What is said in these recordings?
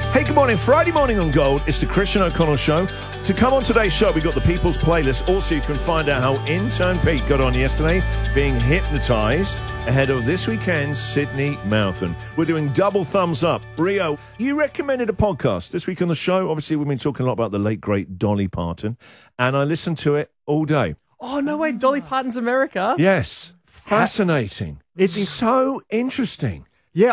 Hey, good morning. Friday morning on Gold. It's the Christian O'Connell Show. To come on today's show, we've got the People's Playlist. Also, you can find out how intern Pete got on yesterday, being hypnotised ahead of this weekend's Sydney Marathon. We're doing double thumbs up. Rio, you recommended a podcast this week on the show. Obviously, we've been talking a lot about the late, great Dolly Parton, and I listened to it all day. Oh, no way. Dolly Parton's America? Yes. Fascinating. It's so interesting. Yeah,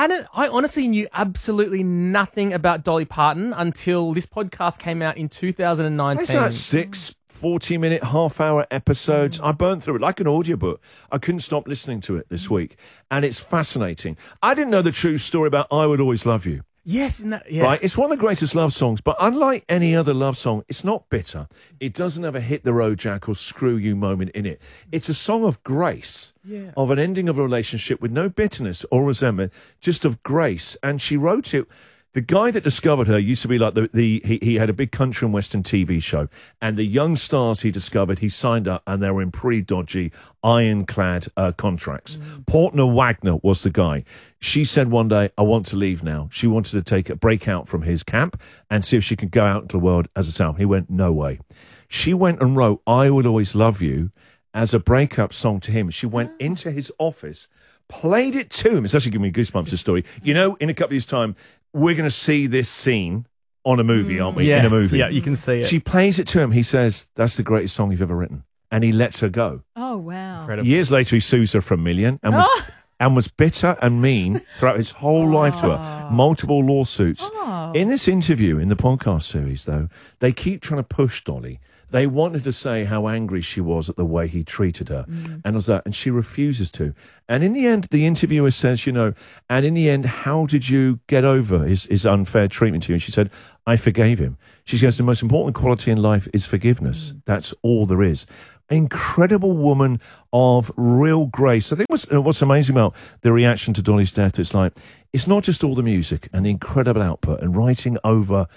I honestly knew absolutely nothing about Dolly Parton until this podcast came out in 2019. It's like 6 40-minute, half-hour episodes. I burnt through it like an audiobook. I couldn't stop listening to it this week. And it's fascinating. I didn't know the true story about I Would Always Love You. Yes, Right, it's one of the greatest love songs, but unlike any other love song, it's not bitter. It doesn't have a hit the road jack or screw you moment in it. It's a song of grace, of an ending of a relationship with no bitterness or resentment, just of grace. And she wrote it. The guy that discovered her used to be like he had a big country and western TV show, and the young stars he discovered, he signed up, and they were in pretty dodgy, ironclad contracts. Portner Wagner was the guy. She said one day, I want to leave now. She wanted to take a break out from his camp and see if she could go out into the world as herself. He went, no way. She went and wrote I Will Always Love You as a breakup song to him. She went into his office, played it to him. It's actually giving me goosebumps, this story. You know, in a couple of years' time, we're going to see this scene on a movie, aren't we? Yes, in a movie. Yeah, you can see it. She plays it to him. He says, that's the greatest song you've ever written. And he lets her go. Oh, wow. Incredible. Years later, he sues her for $1 million and was bitter and mean throughout his whole life to her. Multiple lawsuits. In this interview, in the podcast series, though, they keep trying to push Dolly. They wanted to say how angry she was at the way he treated her. And was that, and she refuses to. And in the end, the interviewer says, and in the end, how did you get over his unfair treatment to you? And she said, I forgave him. She says, the most important quality in life is forgiveness. That's all there is. Incredible woman of real grace. I think what's amazing about the reaction to Dolly's death, it's not just all the music and the incredible output and writing over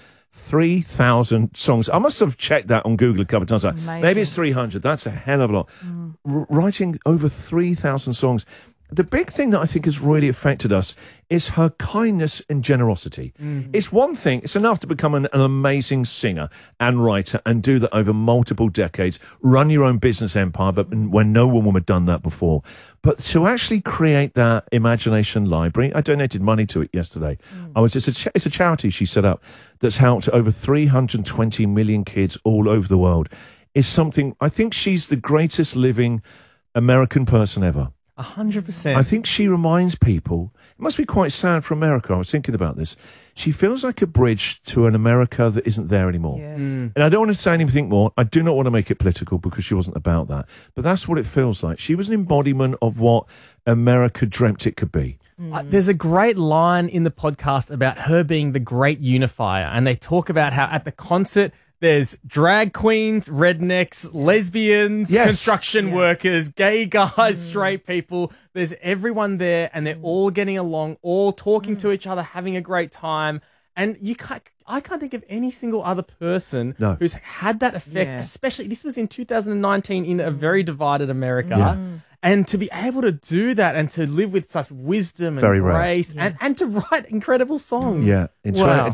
3,000 songs. I must have checked that on Google a couple of times. Maybe it's 300. That's a hell of a lot. Writing over 3,000 songs. The big thing that I think has really affected us is her kindness and generosity. It's one thing, it's enough to become an amazing singer and writer and do that over multiple decades, run your own business empire, but when no one would have done that before. But to actually create that imagination library, I donated money to it yesterday. It's a charity she set up that's helped over 320 million kids all over the world. It's something, I think she's the greatest living American person ever. 100%. I think she reminds people, it must be quite sad for America, I was thinking about this, she feels like a bridge to an America that isn't there anymore. And I don't want to say anything more, I do not want to make it political because she wasn't about that, but that's what it feels like. She was an embodiment of what America dreamt it could be. There's a great line in the podcast about her being the great unifier, and they talk about how at the concert there's drag queens, rednecks, lesbians, construction workers, gay guys, straight people. There's everyone there, and they're all getting along, all talking to each other, having a great time. And I can't think of any single other person who's had that effect, especially, this was in 2019 in a very divided America. And to be able to do that and to live with such wisdom and grace and to write incredible songs. In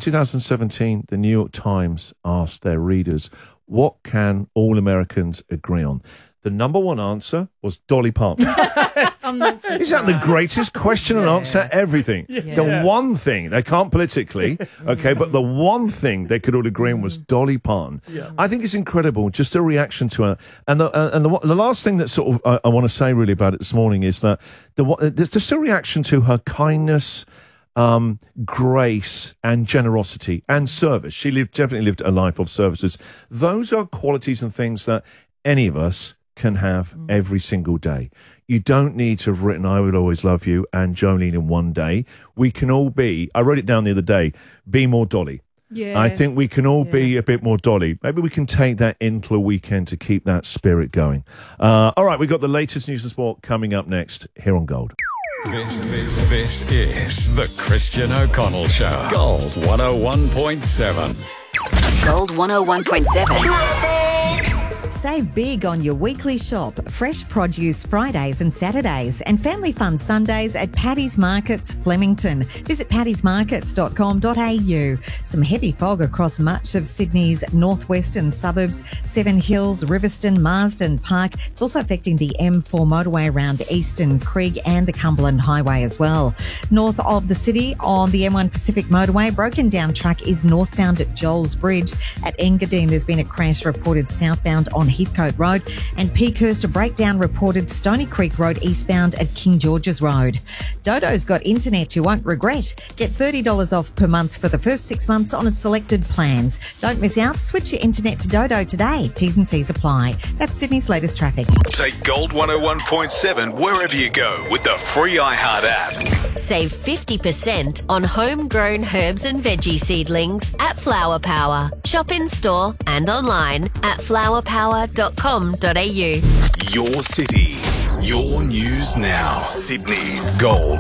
2017, the New York Times asked their readers, what can all Americans agree on? The number one answer was Dolly Parton. Is that the greatest question and answer? Everything. The one thing, they can't politically, but the one thing they could all agree on was Dolly Parton. I think it's incredible, just a reaction to her. And the last thing that sort of I want to say really about it this morning is that there's just a reaction to her kindness, grace and generosity and service. She definitely lived a life of services. Those are qualities and things that any of us can have every single day. You don't need to have written I Will Always Love You and Jolene in one day. We can all be, I wrote it down the other day, be more Dolly. I think we can all be a bit more Dolly. Maybe we can take that into a weekend to keep that spirit going. All right, we've got the latest news and sport coming up next here on Gold. This is the Christian O'Connell Show. Gold 101.7. Gold 101.7. Save big on your weekly shop, fresh produce Fridays and Saturdays, and family fun Sundays at Paddy's Markets, Flemington. Visit paddysmarkets.com.au. Some heavy fog across much of Sydney's northwestern suburbs, Seven Hills, Riverston, Marsden Park. It's also affecting the M4 motorway around Eastern Creek and the Cumberland Highway as well. North of the city on the M1 Pacific motorway, broken down track is northbound at Joel's Bridge. At Engadine, there's been a crash reported southbound on Heathcote Road, and Peakhurst, a breakdown reported Stony Creek Road eastbound at King George's Road. Dodo's got internet you won't regret. Get $30 off per month for the first 6 months on its selected plans. Don't miss out. Switch your internet to Dodo today. T's and C's apply. That's Sydney's latest traffic. Take Gold 101.7 wherever you go with the free iHeart app. Save 50% on homegrown herbs and veggie seedlings at Flower Power. Shop in store and online at flowerpower.com.au. Your city, your news now. Sydney's Gold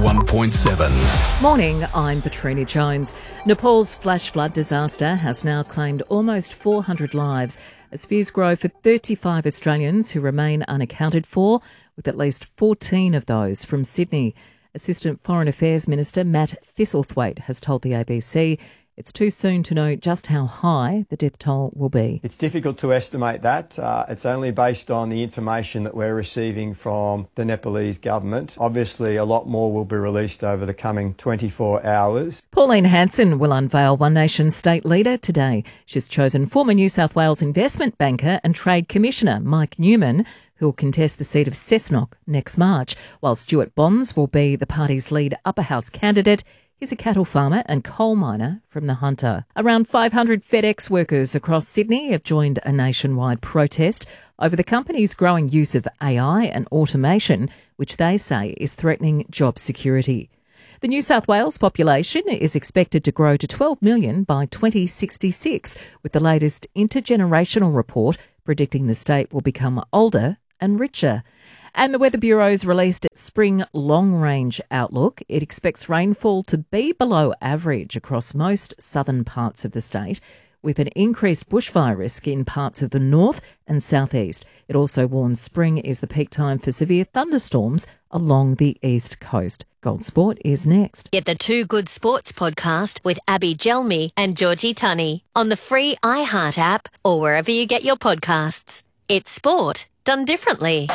101.7. Morning, I'm Petrini Jones. Nepal's flash flood disaster has now claimed almost 400 lives as fears grow for 35 Australians who remain unaccounted for, with at least 14 of those from Sydney. Assistant Foreign Affairs Minister Matt Thistlethwaite has told the ABC it's too soon to know just how high the death toll will be. It's difficult to estimate that. It's only based on the information that we're receiving from the Nepalese government. Obviously, a lot more will be released over the coming 24 hours. Pauline Hanson will unveil One Nation state leader today. She's chosen former New South Wales investment banker and Trade Commissioner Mike Newman, who will contest the seat of Cessnock next March, while Stuart Bonds will be the party's lead upper house candidate. He's a cattle farmer and coal miner from the Hunter. Around 500 FedEx workers across Sydney have joined a nationwide protest over the company's growing use of AI and automation, which they say is threatening job security. The New South Wales population is expected to grow to 12 million by 2066, with the latest intergenerational report predicting the state will become older and richer. And the Weather Bureau's released its spring long-range outlook. It expects rainfall to be below average across most southern parts of the state, with an increased bushfire risk in parts of the north and southeast. It also warns spring is the peak time for severe thunderstorms along the east coast. Gold Sport is next. Get the Two Good Sports podcast with Abby Gelmi and Georgie Tunney on the free iHeart app or wherever you get your podcasts. It's sport done differently.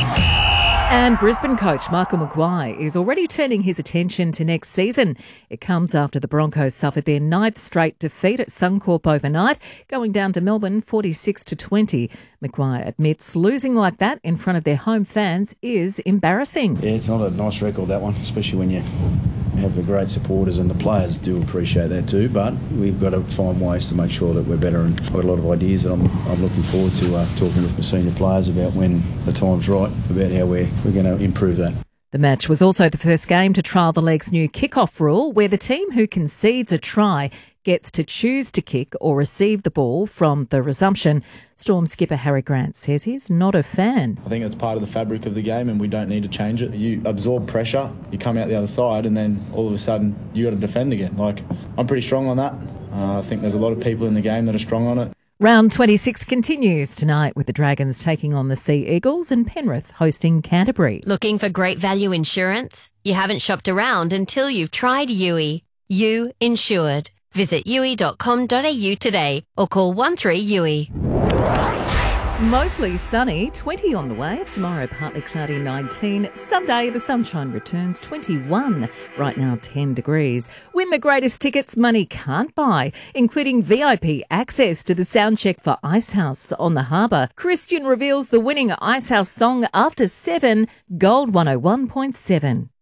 And Brisbane coach Michael Maguire is already turning his attention to next season. It comes after the Broncos suffered their 9th straight defeat at Suncorp overnight, going down to Melbourne 46-20. Maguire admits losing like that in front of their home fans is embarrassing. Yeah, it's not a nice record, that one, especially when you have the great supporters, and the players do appreciate that too, but we've got to find ways to make sure that we're better, and I've got a lot of ideas that I'm looking forward to talking with the senior players about when the time's right, about how we're going to improve that. The match was also the first game to trial the league's new kick-off rule, where the team who concedes a try gets to choose to kick or receive the ball from the resumption. Storm skipper Harry Grant says he's not a fan. I think it's part of the fabric of the game and we don't need to change it. You absorb pressure, you come out the other side, and then all of a sudden you got to defend again. I'm pretty strong on that. I think there's a lot of people in the game that are strong on it. Round 26 continues tonight with the Dragons taking on the Sea Eagles and Penrith hosting Canterbury. Looking for great value insurance? You haven't shopped around until you've tried Yui. You Insured. Visit yui.com.au today or call 13-YUI. Mostly sunny, 20 on the way. Tomorrow, partly cloudy, 19. Sunday, the sunshine returns, 21. Right now, 10 degrees. Win the greatest tickets money can't buy, including VIP access to the soundcheck for Icehouse on the Harbour. Christian reveals the winning Icehouse song after 7, Gold 101.7.